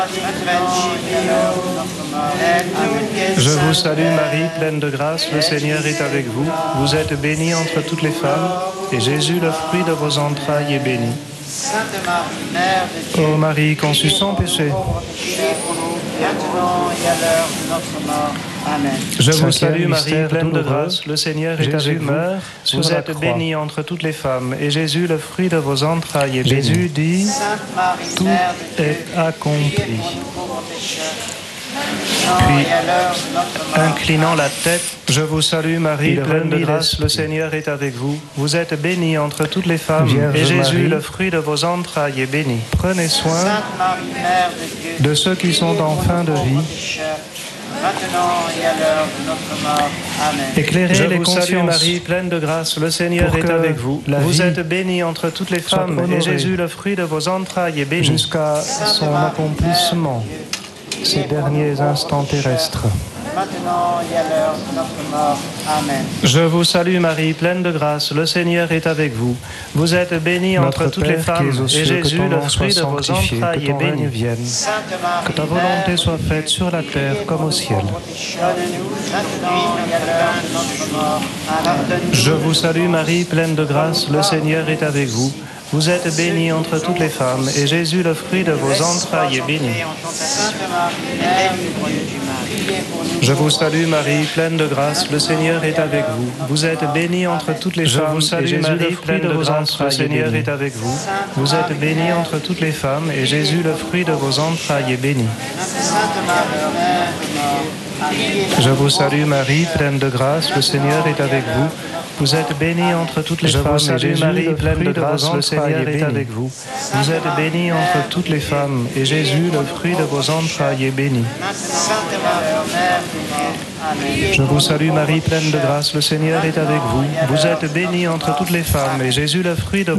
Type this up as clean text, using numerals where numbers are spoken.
Je vous salue Marie, pleine de grâce, le Seigneur est avec vous. Vous êtes bénie entre toutes les femmes, et Jésus, le fruit de vos entrailles, est béni. Sainte Marie, Mère de Dieu, Ô Marie, conçue sans péché, péchés pour nous, maintenant et à l'heure de notre mort. Amen. je vous Cinquième salue Marie, mystère pleine de douloureux. grâce, le Seigneur est Jésus avec vous. meurt sur Vous la êtes croix. bénie entre toutes les femmes, et Jésus, le fruit de vos entrailles, est béni. Jésus dit, Sainte Marie, Tout Mère de Dieu, est accompli. priez pour nous pauvres pécheurs, maintenant Puis, et à l'heure de notre mort. inclinant la tête, je vous salue Marie, Il pleine de remit grâce, le l'esprit. Seigneur est avec vous. Vous êtes bénie entre toutes les femmes, Vierge et Jésus, Marie, le fruit de vos entrailles, est béni. Prenez soin Sainte Marie, Mère de Dieu, de ceux qui sont priez en pour fin nous de pauvres vie. pécheurs, maintenant et à l'heure de notre mort. Amen. Éclairez Je les vous consciences. salue, Marie, pleine de grâce, le Seigneur pour est que avec vous. la Vous vie êtes bénie entre toutes les soit femmes, et honorée Jésus, le fruit de vos entrailles, est béni. jusqu'à son accomplissement, ces derniers instants terrestres. Maintenant et à l'heure de notre mort. Amen. Je vous salue Marie, pleine de grâce, le Seigneur est avec vous. Vous êtes bénie entre Notre toutes les Père qui femmes, es aux et cieux, que Jésus, ton le nom soit fruit de vos sanctifié, que entrailles, est ton règne béni. vienne, Sainte Marie, que ta volonté soit faite sur la terre comme au ciel. Donne-nous maintenant et à l'heure de notre mort. Amen. Je vous salue Marie, pleine de grâce, le Seigneur est avec vous. Vous êtes bénie entre toutes les femmes, et Jésus, le fruit de vos entrailles, est béni. Sainte Marie, Mère du mal, priez pour nous. Je vous salue Marie, pleine de grâce, le Seigneur est avec vous. Vous êtes bénie entre toutes les Je femmes, vous salue, et Jésus, Marie, le fruit pleine de de vos grâce, entrailles, le soyez Seigneur bénie. est avec vous. Vous êtes bénie entre toutes les femmes, et Jésus, le fruit de vos entrailles, est béni. Sainte Marie, Mère de mort, priez pour Je nous. vous salue Marie, pleine de grâce, le Seigneur est avec vous. Vous êtes bénie entre toutes les Je vous femmes, et salue, Jésus, Marie, le pleine fruit de de vos grâce, le entrailles, Seigneur est est avec vous. Vous êtes bénie entre toutes les femmes, et Jésus, le fruit de vos entrailles, est béni. Sainte Marie, Mère de Dieu, Amen. Je vous salue Marie, pleine de grâce, le Seigneur est avec vous. Vous êtes bénie entre toutes les femmes, et Jésus, le fruit de